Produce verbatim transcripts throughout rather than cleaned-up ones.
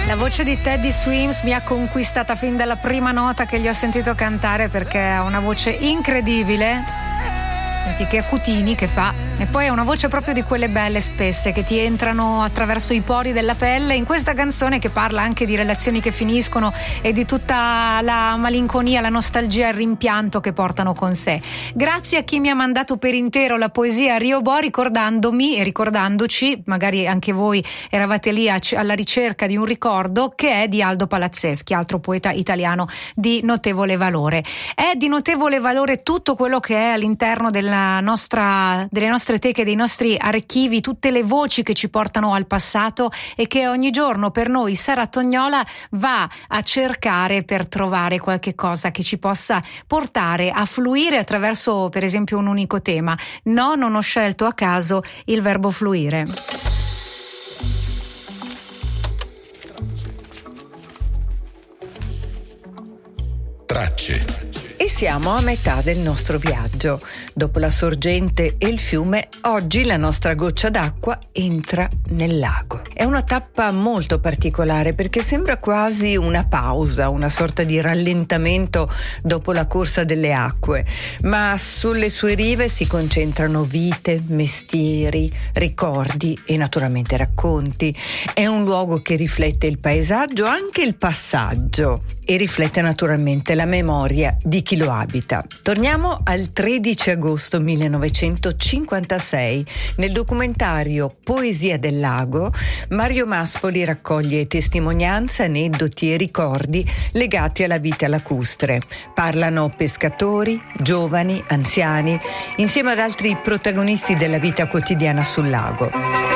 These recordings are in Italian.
La voce di Teddy Swims mi ha conquistata fin dalla prima nota che gli ho sentito cantare, perché ha una voce incredibile. Senti che acutini che fa, e poi ha una voce proprio di quelle belle spesse che ti entrano attraverso i pori della pelle, in questa canzone che parla anche di relazioni che finiscono e di tutta la malinconia, la nostalgia e il rimpianto che portano con sé. Grazie a chi mi ha mandato per intero la poesia a Rio Bo, ricordandomi e ricordandoci, magari anche voi eravate lì a, alla ricerca di un ricordo, che è di Aldo Palazzeschi, altro poeta italiano di notevole valore. È di notevole valore tutto quello che è all'interno della nostra, delle nostre teche, dei nostri archivi, tutte le voci che ci portano al passato e che ogni giorno per noi Sara Tognola va a cercare per trovare qualche cosa che ci possa portare a fluire attraverso, per esempio, un unico tema. No, non ho scelto a caso il verbo fluire. Tracce. E siamo a metà del nostro viaggio. Dopo la sorgente e il fiume, oggi la nostra goccia d'acqua entra nel lago. È una tappa molto particolare perché sembra quasi una pausa, una sorta di rallentamento dopo la corsa delle acque, ma sulle sue rive si concentrano vite, mestieri, ricordi e naturalmente racconti. È un luogo che riflette il paesaggio, anche il passaggio, e riflette naturalmente la memoria di chi lo abita. Torniamo al tredici agosto millenovecentocinquantasei. Nel documentario Poesia del lago, Mario Maspoli raccoglie testimonianze, aneddoti e ricordi legati alla vita lacustre. Parlano pescatori, giovani, anziani, insieme ad altri protagonisti della vita quotidiana sul lago.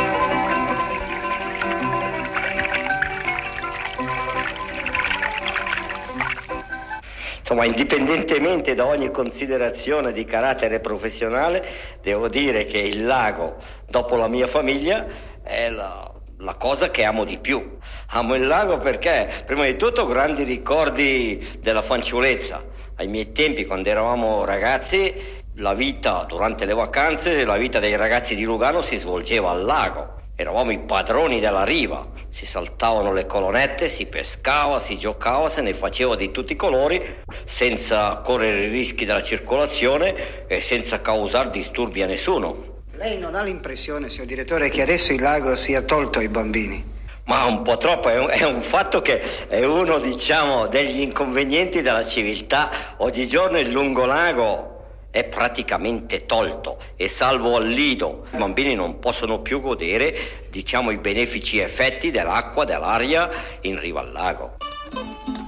Insomma, indipendentemente da ogni considerazione di carattere professionale, devo dire che il lago, dopo la mia famiglia, è la, la cosa che amo di più. Amo il lago perché, prima di tutto, ho grandi ricordi della fanciullezza. Ai miei tempi, quando eravamo ragazzi, la vita durante le vacanze, la vita dei ragazzi di Lugano si svolgeva al lago. Eravamo i padroni della riva, si saltavano le colonnette, si pescava, si giocava, se ne faceva di tutti i colori, senza correre i rischi della circolazione e senza causare disturbi a nessuno. Lei non ha l'impressione, signor direttore, che adesso il lago sia tolto ai bambini? Ma un po' troppo, è un, è un fatto che è uno, diciamo, degli inconvenienti della civiltà. Oggigiorno il lungolago è praticamente tolto e salvo al lido i bambini non possono più godere, diciamo, i benefici effetti dell'acqua, dell'aria in riva al lago.